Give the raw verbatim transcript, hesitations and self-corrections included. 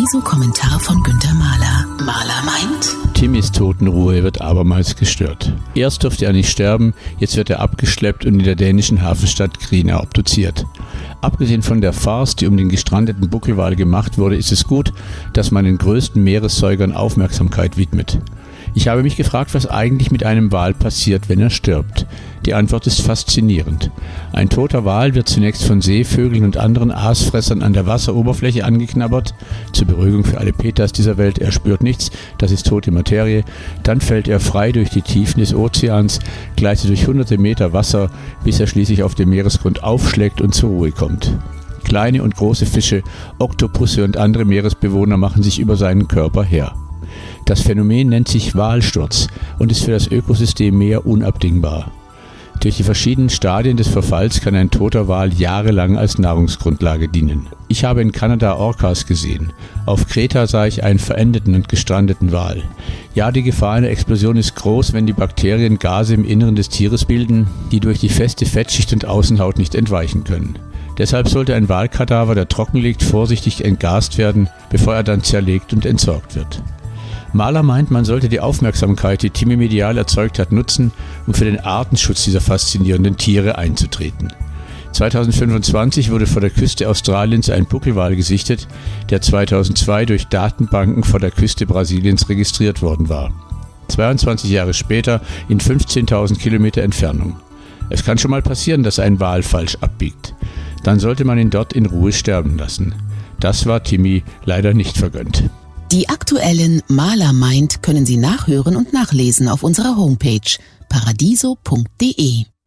Paradiso-Kommentar von Günter Mahler. Mahler meint: Timmys Totenruhe wird abermals gestört. Erst durfte er nicht sterben, jetzt wird er abgeschleppt und in der dänischen Hafenstadt Grina obduziert. Abgesehen von der Farce, die um den gestrandeten Buckelwal gemacht wurde, ist es gut, dass man den größten Meeressäugern Aufmerksamkeit widmet. Ich habe mich gefragt, was eigentlich mit einem Wal passiert, wenn er stirbt. Die Antwort ist faszinierend. Ein toter Wal wird zunächst von Seevögeln und anderen Aasfressern an der Wasseroberfläche angeknabbert. Zur Beruhigung für alle Petas dieser Welt, er spürt nichts, das ist tote Materie. Dann fällt er frei durch die Tiefen des Ozeans, gleitet durch hunderte Meter Wasser, bis er schließlich auf dem Meeresgrund aufschlägt und zur Ruhe kommt. Kleine und große Fische, Oktopusse und andere Meeresbewohner machen sich über seinen Körper her. Das Phänomen nennt sich Walsturz und ist für das Ökosystem Meer unabdingbar. Durch die verschiedenen Stadien des Verfalls kann ein toter Wal jahrelang als Nahrungsgrundlage dienen. Ich habe in Kanada Orcas gesehen. Auf Kreta sah ich einen verendeten und gestrandeten Wal. Ja, die Gefahr einer Explosion ist groß, wenn die Bakterien Gase im Inneren des Tieres bilden, die durch die feste Fettschicht und Außenhaut nicht entweichen können. Deshalb sollte ein Walkadaver, der trocken liegt, vorsichtig entgast werden, bevor er dann zerlegt und entsorgt wird. Mahler meint, man sollte die Aufmerksamkeit, die Timmy medial erzeugt hat, nutzen, um für den Artenschutz dieser faszinierenden Tiere einzutreten. zweitausendfünfundzwanzig wurde vor der Küste Australiens ein Buckelwal gesichtet, der zweitausendzwei durch Datenbanken vor der Küste Brasiliens registriert worden war. zweiundzwanzig Jahre später in fünfzehntausend Kilometer Entfernung. Es kann schon mal passieren, dass ein Wal falsch abbiegt. Dann sollte man ihn dort in Ruhe sterben lassen. Das war Timmy leider nicht vergönnt. Die aktuellen Mahler meint können Sie nachhören und nachlesen auf unserer Homepage paradiso punkt de.